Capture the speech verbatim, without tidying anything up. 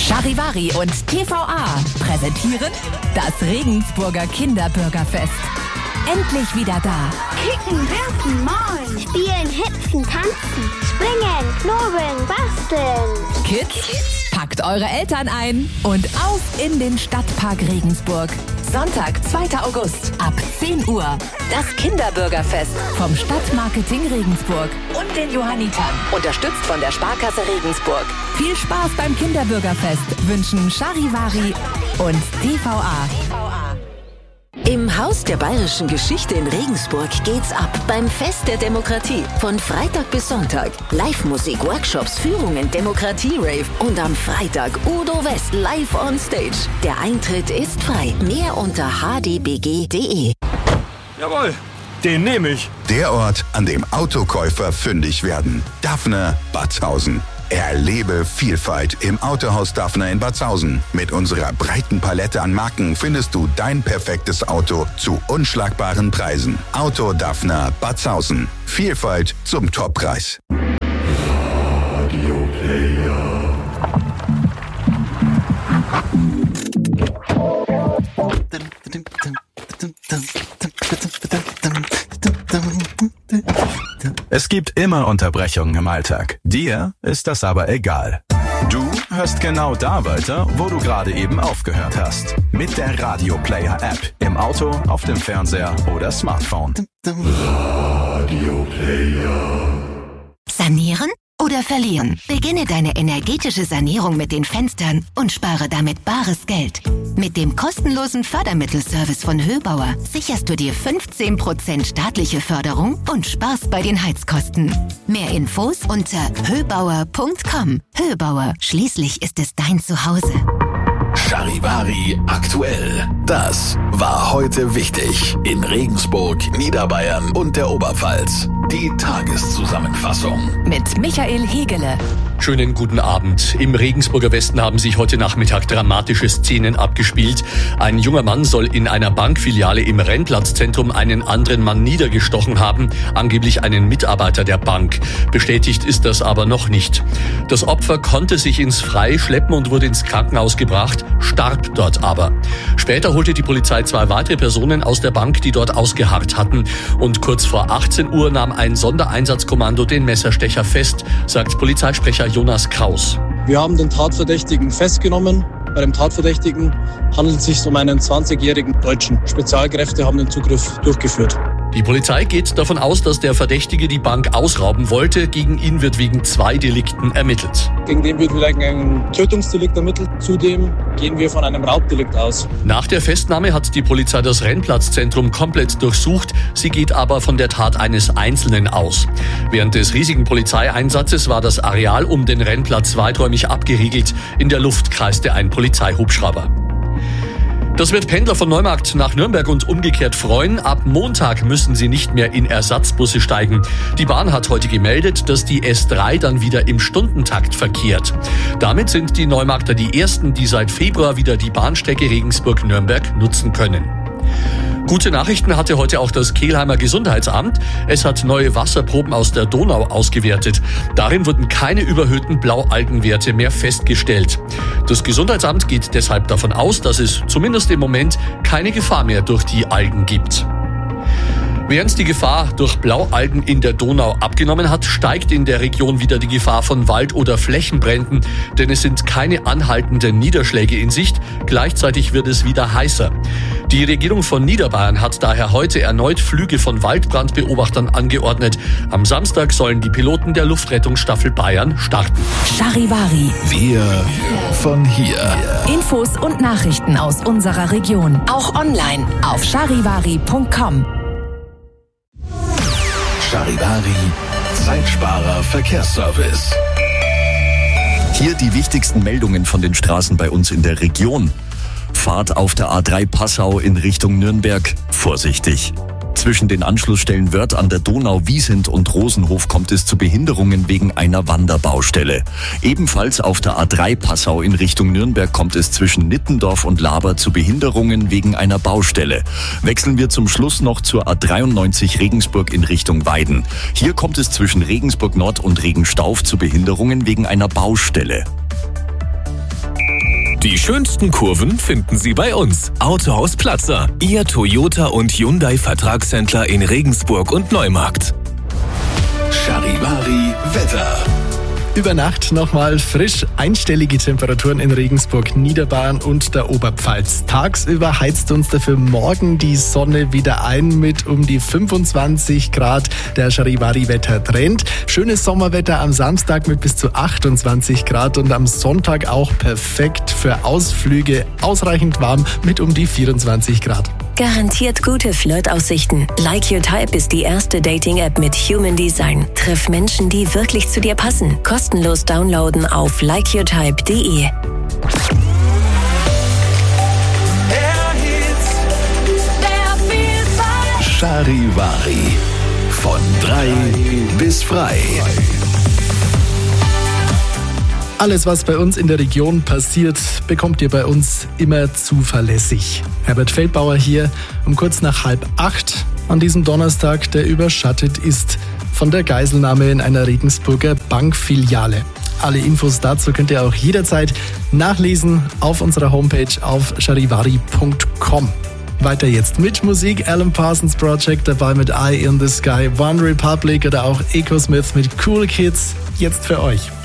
Charivari und T V A präsentieren das Regensburger Kinderbürgerfest. Endlich wieder da. Kicken, werfen, malen, spielen, hüpfen, tanzen, springen, knobeln, basteln. Kids, packt eure Eltern ein und auf in den Stadtpark Regensburg. Sonntag, zweiter August ab zehn Uhr. Das Kinderbürgerfest vom Stadtmarketing Regensburg und den Johannitern. Unterstützt von der Sparkasse Regensburg. Viel Spaß beim Kinderbürgerfest wünschen Charivari und T V A. Im Haus der bayerischen Geschichte in Regensburg geht's ab beim Fest der Demokratie. Von Freitag bis Sonntag. Live-Musik, Workshops, Führungen, Demokratie-Rave und am Freitag Udo West live on stage. Der Eintritt ist frei. Mehr unter h d b g punkt d e. Jawohl, den nehme ich. Der Ort, an dem Autokäufer fündig werden. Dafner, Batzhausen. Erlebe Vielfalt im Autohaus Dafner in Batzhausen. Mit unserer breiten Palette an Marken findest du dein perfektes Auto zu unschlagbaren Preisen. Auto Dafner Batzhausen. Vielfalt zum Toppreis. Radio Player. Es gibt immer Unterbrechungen im Alltag. Dir ist das aber egal. Du hörst genau da weiter, wo du gerade eben aufgehört hast. Mit der Radio Player App. Im Auto, auf dem Fernseher oder Smartphone. Radio Player. Sanieren oder verlieren? Beginne deine energetische Sanierung mit den Fenstern und spare damit bares Geld. Mit dem kostenlosen Fördermittelservice von Höbauer sicherst du dir fünfzehn Prozent staatliche Förderung und sparst bei den Heizkosten. Mehr Infos unter höbauer punkt com. Höbauer, schließlich ist es dein Zuhause. Charivari aktuell. Das war heute wichtig in Regensburg, Niederbayern und der Oberpfalz. Die Tageszusammenfassung mit Michael Hegele. Schönen guten Abend. Im Regensburger Westen haben sich heute Nachmittag dramatische Szenen abgespielt. Ein junger Mann soll in einer Bankfiliale im Rennplatzzentrum einen anderen Mann niedergestochen haben, angeblich einen Mitarbeiter der Bank. Bestätigt ist das aber noch nicht. Das Opfer konnte sich ins Freie schleppen und wurde ins Krankenhaus gebracht, starb dort aber. Später holte die Polizei zwei weitere Personen aus der Bank, die dort ausgeharrt hatten. Und kurz vor achtzehn Uhr nahm ein Sondereinsatzkommando den Messerstecher fest, sagt Polizeisprecher Jonas Kraus. Wir haben den Tatverdächtigen festgenommen. Bei dem Tatverdächtigen handelt es sich um einen zwanzigjährigen Deutschen. Spezialkräfte haben den Zugriff durchgeführt. Die Polizei geht davon aus, dass der Verdächtige die Bank ausrauben wollte. Gegen ihn wird wegen zwei Delikten ermittelt. Gegen den wird wegen einem Tötungsdelikt ermittelt. Zudem gehen wir von einem Raubdelikt aus. Nach der Festnahme hat die Polizei das Rennplatzzentrum komplett durchsucht. Sie geht aber von der Tat eines Einzelnen aus. Während des riesigen Polizeieinsatzes war das Areal um den Rennplatz weiträumig abgeriegelt. In der Luft kreiste ein Polizeihubschrauber. Das wird Pendler von Neumarkt nach Nürnberg und umgekehrt freuen. Ab Montag müssen sie nicht mehr in Ersatzbusse steigen. Die Bahn hat heute gemeldet, dass die S drei dann wieder im Stundentakt verkehrt. Damit sind die Neumarkter die ersten, die seit Februar wieder die Bahnstrecke Regensburg-Nürnberg nutzen können. Gute Nachrichten hatte heute auch das Kelheimer Gesundheitsamt. Es hat neue Wasserproben aus der Donau ausgewertet. Darin wurden keine überhöhten Blaualgenwerte mehr festgestellt. Das Gesundheitsamt geht deshalb davon aus, dass es zumindest im Moment keine Gefahr mehr durch die Algen gibt. Während die Gefahr durch Blaualgen in der Donau abgenommen hat, steigt in der Region wieder die Gefahr von Wald- oder Flächenbränden, denn es sind keine anhaltenden Niederschläge in Sicht. Gleichzeitig wird es wieder heißer. Die Regierung von Niederbayern hat daher heute erneut Flüge von Waldbrandbeobachtern angeordnet. Am Samstag sollen die Piloten der Luftrettungsstaffel Bayern starten. Charivari. Wir von hier. Infos und Nachrichten aus unserer Region. Auch online auf charivari punkt com. Charivari, Zeitsparer Verkehrsservice. Hier die wichtigsten Meldungen von den Straßen bei uns in der Region. Fahrt auf der A drei Passau in Richtung Nürnberg. Vorsichtig. Zwischen den Anschlussstellen Wörth an der Donau, Wiesent und Rosenhof kommt es zu Behinderungen wegen einer Wanderbaustelle. Ebenfalls auf der A drei Passau in Richtung Nürnberg kommt es zwischen Nittendorf und Laber zu Behinderungen wegen einer Baustelle. Wechseln wir zum Schluss noch zur A dreiundneunzig Regensburg in Richtung Weiden. Hier kommt es zwischen Regensburg Nord und Regenstauf zu Behinderungen wegen einer Baustelle. Die schönsten Kurven finden Sie bei uns. Autohaus Platzer, Ihr Toyota und Hyundai Vertragshändler in Regensburg und Neumarkt. Charivari Wetter. Über Nacht nochmal frisch einstellige Temperaturen in Regensburg, Niederbayern und der Oberpfalz. Tagsüber heizt uns dafür morgen die Sonne wieder ein mit um die fünfundzwanzig Grad. Der Charivari-Wetter-Trend. Schönes Sommerwetter am Samstag mit bis zu achtundzwanzig Grad und am Sonntag auch perfekt für Ausflüge. Ausreichend warm mit um die vierundzwanzig Grad. Garantiert gute Flirtaussichten. Like Your Type ist die erste Dating-App mit Human Design. Triff Menschen, die wirklich zu dir passen. Kostenlos downloaden auf like your type punkt de. Charivari. Von drei bis frei. Alles, was bei uns in der Region passiert, bekommt ihr bei uns immer zuverlässig. Herbert Feldbauer hier um kurz nach halb acht an diesem Donnerstag, der überschattet ist von der Geiselnahme in einer Regensburger Bankfiliale. Alle Infos dazu könnt ihr auch jederzeit nachlesen auf unserer Homepage auf charivari punkt com. Weiter jetzt mit Musik, Alan Parsons Project dabei mit Eye in the Sky, One Republic oder auch Echo Smith mit Cool Kids, jetzt für euch.